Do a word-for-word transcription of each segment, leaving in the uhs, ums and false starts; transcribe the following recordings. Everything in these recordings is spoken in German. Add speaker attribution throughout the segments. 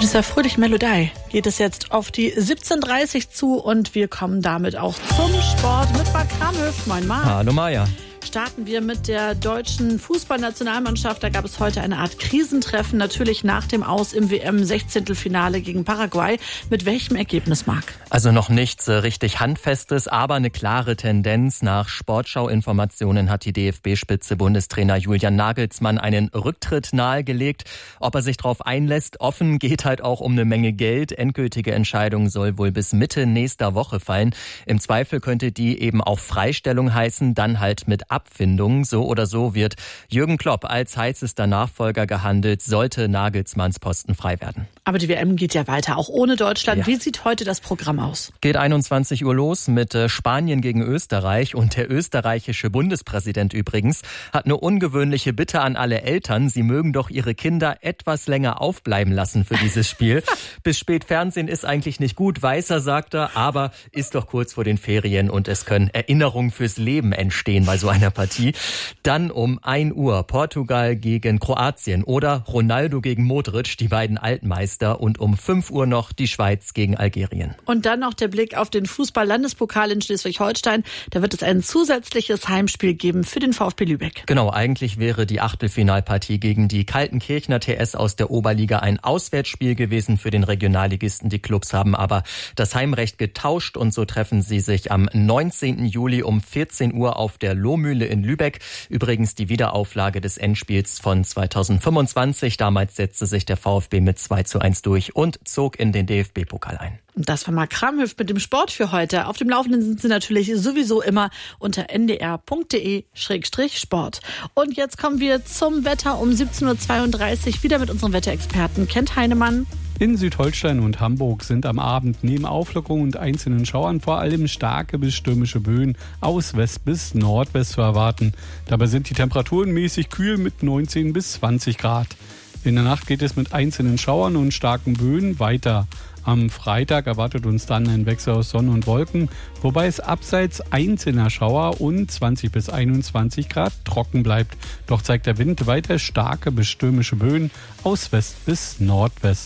Speaker 1: Mit dieser fröhlichen Melodie geht es jetzt auf die siebzehn Uhr dreißig zu und wir kommen damit auch zum Sport mit Marc Kramhöft. Moin Marc.
Speaker 2: Hallo Maja.
Speaker 1: Starten wir mit der deutschen Fußballnationalmannschaft. Da gab es heute eine Art Krisentreffen, natürlich nach dem Aus im W M-Sechzehntelfinale gegen Paraguay. Mit welchem Ergebnis, Marc?
Speaker 2: Also noch nichts richtig Handfestes, aber eine klare Tendenz. Nach Sportschau-Informationen hat die D F B-Spitze Bundestrainer Julian Nagelsmann einen Rücktritt nahegelegt. Ob er sich darauf einlässt, offen, geht halt auch um eine Menge Geld. Endgültige Entscheidung soll wohl bis Mitte nächster Woche fallen. Im Zweifel könnte die eben auch Freistellung heißen, dann halt mit Abfindung. So oder so wird Jürgen Klopp als heißester Nachfolger gehandelt, sollte Nagelsmanns Posten frei werden.
Speaker 1: Aber die W M geht ja weiter, auch ohne Deutschland.
Speaker 2: Ja.
Speaker 1: Wie sieht heute das Programm aus?
Speaker 2: Geht einundzwanzig Uhr los mit Spanien gegen Österreich. Und der österreichische Bundespräsident übrigens hat eine ungewöhnliche Bitte an alle Eltern. Sie mögen doch ihre Kinder etwas länger aufbleiben lassen für dieses Spiel. Bis spät Fernsehen ist eigentlich nicht gut, weiß er, sagt er, aber ist doch kurz vor den Ferien und es können Erinnerungen fürs Leben entstehen bei so einer Partie. Dann um ein Uhr Portugal gegen Kroatien oder Ronaldo gegen Modric, die beiden Altmeister. Und um fünf Uhr noch die Schweiz gegen Algerien.
Speaker 1: Und dann noch der Blick auf den Fußball-Landespokal in Schleswig-Holstein. Da wird es ein zusätzliches Heimspiel geben für den VfB Lübeck.
Speaker 2: Genau, eigentlich wäre die Achtelfinalpartie gegen die Kaltenkirchener T S aus der Oberliga ein Auswärtsspiel gewesen für den Regionalligisten. Die Clubs haben aber das Heimrecht getauscht und so treffen sie sich am neunzehnten Juli um vierzehn Uhr auf der Lohmühle in Lübeck. Übrigens die Wiederauflage des Endspiels von zweitausendfünfundzwanzig. Damals setzte sich der VfB mit zwei zu eins durch und zog in den D F B-Pokal ein.
Speaker 1: Das war Marc Kramhöft mit dem Sport für heute. Auf dem Laufenden sind Sie natürlich sowieso immer unter n d r punkt d e Schrägstrich Sport. Und jetzt kommen wir zum Wetter um siebzehn Uhr zweiunddreißig wieder mit unserem Wetterexperten Kent Heinemann.
Speaker 3: In Südholstein und Hamburg sind am Abend neben Auflockerung und einzelnen Schauern vor allem starke bis stürmische Böen aus West bis Nordwest zu erwarten. Dabei sind die Temperaturen mäßig kühl mit neunzehn bis zwanzig Grad. In der Nacht geht es mit einzelnen Schauern und starken Böen weiter. Am Freitag erwartet uns dann ein Wechsel aus Sonne und Wolken, wobei es abseits einzelner Schauer und zwanzig bis einundzwanzig Grad trocken bleibt. Doch zeigt der Wind weiter starke bis stürmische Böen aus West bis Nordwest.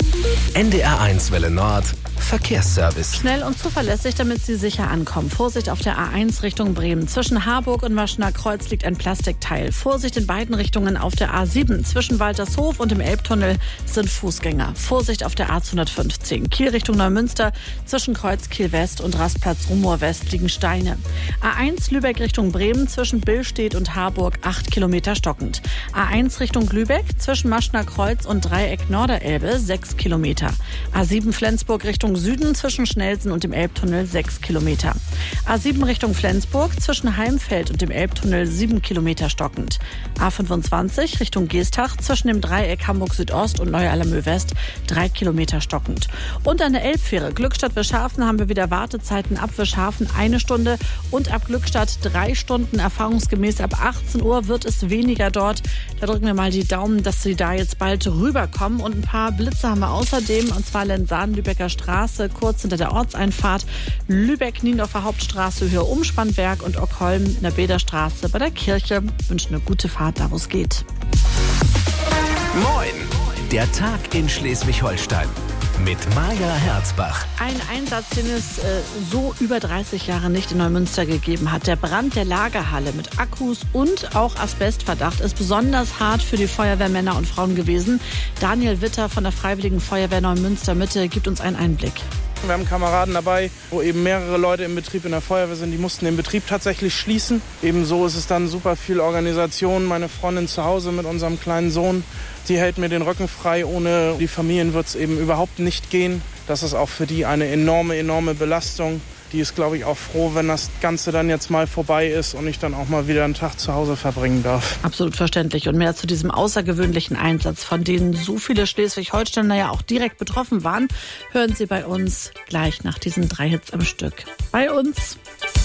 Speaker 4: N D R eins Welle Nord Verkehrsservice.
Speaker 1: Schnell und zuverlässig, damit Sie sicher ankommen. Vorsicht auf der A eins Richtung Bremen. Zwischen Harburg und Maschener Kreuz liegt ein Plastikteil. Vorsicht in beiden Richtungen auf der A sieben. Zwischen Waltershof und dem Elbtunnel sind Fußgänger. Vorsicht auf der A zweihundertfünfzehn. Kiel Richtung Neumünster. Zwischen Kreuz Kiel West und Rastplatz Rumohr West liegen Steine. A eins Lübeck Richtung Bremen. Zwischen Billstedt und Harburg acht Kilometer stockend. A eins Richtung Lübeck. Zwischen Maschener Kreuz und Dreieck Norderelbe sechs Kilometer. A sieben Flensburg Richtung Süden zwischen Schnelsen und dem Elbtunnel sechs Kilometer. A sieben Richtung Flensburg zwischen Heimfeld und dem Elbtunnel sieben Kilometer stockend. A fünfundzwanzig Richtung Geestach zwischen dem Dreieck Hamburg Südost und Neu-Allermö West drei Kilometer stockend. Und an der Elbfähre Glückstadt-Wischhafen haben wir wieder Wartezeiten ab Wischhafen eine Stunde und ab Glückstadt drei Stunden. Erfahrungsgemäß ab achtzehn Uhr wird es weniger dort. Da drücken wir mal die Daumen, dass Sie da jetzt bald rüberkommen. Und ein paar Blitze haben wir außerdem, und zwar Lensahn, Lübecker Straße, kurz hinter der Ortseinfahrt, Lübeck-Niendorfer Hauptstraße, Höhe Umspannwerk und Ockholm in der Bäderstraße bei der Kirche. Wünschen eine gute Fahrt, da wo es geht.
Speaker 4: Moin, der Tag in Schleswig-Holstein mit Maja Herzbach.
Speaker 1: Ein Einsatz, den es äh, so über dreißig Jahre nicht in Neumünster gegeben hat. Der Brand der Lagerhalle mit Akkus und auch Asbestverdacht ist besonders hart für die Feuerwehrmänner und Frauen gewesen. Daniel Witter von der Freiwilligen Feuerwehr Neumünster Mitte gibt uns einen Einblick.
Speaker 5: Wir haben Kameraden dabei, wo eben mehrere Leute im Betrieb in der Feuerwehr sind. Die mussten den Betrieb tatsächlich schließen. Ebenso ist es dann super viel Organisation. Meine Freundin zu Hause mit unserem kleinen Sohn, die hält mir den Rücken frei. Ohne die Familien wird es eben überhaupt nicht gehen. Das ist auch für die eine enorme, enorme Belastung. Die ist, glaube ich, auch froh, wenn das Ganze dann jetzt mal vorbei ist und ich dann auch mal wieder einen Tag zu Hause verbringen darf.
Speaker 1: Absolut verständlich. Und mehr zu diesem außergewöhnlichen Einsatz, von denen so viele Schleswig-Holsteiner ja auch direkt betroffen waren, hören Sie bei uns gleich nach diesen drei Hits am Stück. Bei uns.